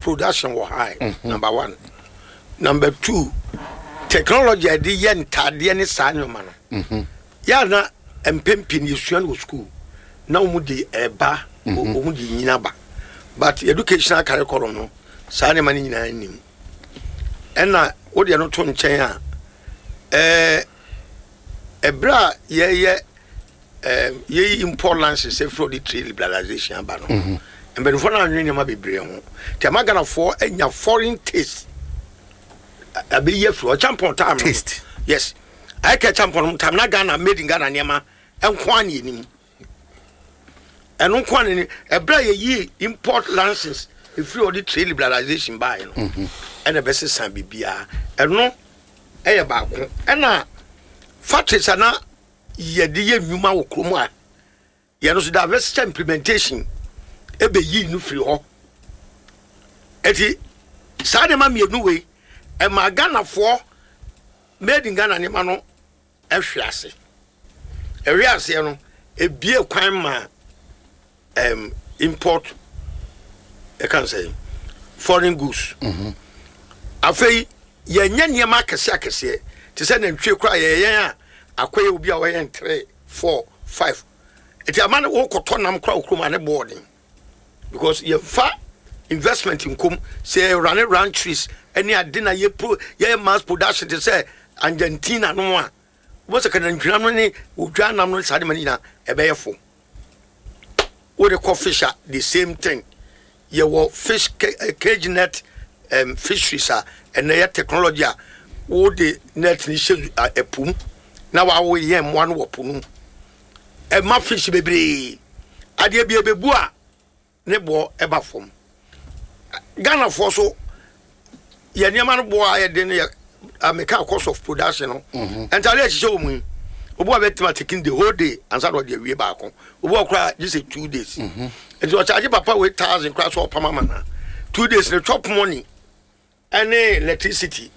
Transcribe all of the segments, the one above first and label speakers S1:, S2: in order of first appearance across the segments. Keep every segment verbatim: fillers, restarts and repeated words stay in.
S1: production was high. Mm-hmm. Number one. Number two, technology adi ye ntade ne sanyo mano. Mhm. Ya na empempin yesuan wo school. Na omu di eba, omu di nyina ba. But educational curriculum no sane mani nyina nim. Ena wo de no to nchen a eh ebra ye ye eh ye importance say for the trade liberalization ba no. Mhm. Embe no for na anwe nyama bebre ho. Ti amagana for enya foreign taste. Abi ye for champion time.
S2: Taste.
S1: Yes. I can champion time na Ghana made in Ghana nyama enko ani nim. Eno nko ani ebra ye yi import license if you the trade liberalization by no. Mhm. And the best san bibia. Eno eye ba ko. Ena factories ana ye de ye nwuma wo kromo a ye no so diversity implementation ebe yi nu free ho. Eti sa de ma mienu we e ma Ghana for made in Ghana ni ma no ehwiase. Ehwiase no e bie kwan ma um import I can say foreign goods. Mhm. Afei ye nya niam akese akese te se na ntwe kra ye yen a akoye obi a wo yen three four five. Eti amane wo koto nam kra okroma ne boarding. Because ye fa investment in kum say run run trees any adina ye pro ye mass production to say Argentina no a wo se kan ntwam no ni odwa nam no sade mani na e be yefo wo the fisher the same thing ye wo fish cage net um fisheries a and the technology wo the net ni she epum na wa wo ye mo no wopunu e ma fish bebre ade bia bebu a ne bo eba fom Ghana for so ye niam no bo a ye de ne American cost of production no and tell you show mu obo abetima taking the whole day and so do we back obo kra just say two days mhm and you charge papa with one thousand kra so pama mana two days the top money and electricity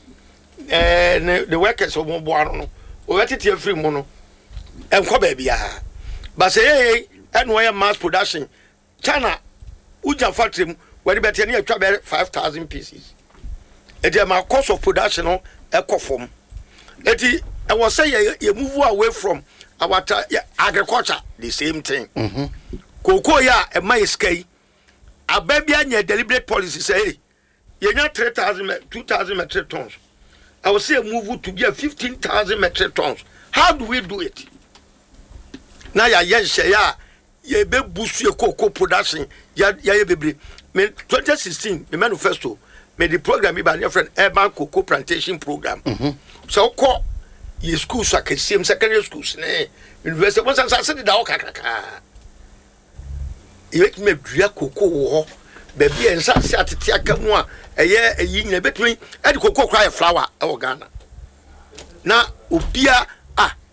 S1: eh the workers obo bo no o wetete free mu no enko ba bia but say hey and why mass production China uja factory where the better near five thousand pieces it is my cost of production no ekofom eti I was say you move away from our agriculture the same thing mhm cocoa ya e mai sky ababi anya deliberate policy say you nya three thousand two thousand metric tons I will say move to be fifteen thousand metric tons. How do we do it now ya yen share ye be boost your cocoa production ya ya bebre me twenty sixteen the manifesto me the program be by your friend urban cocoa plantation program mhm so ko ye schools so can same secondary schools ne university once I said da o kakaka e make me dua cocoa wo baby en sa se atete aka mu a eye eyi nyina betumi e de cocoa cry flower e wo Ghana na obia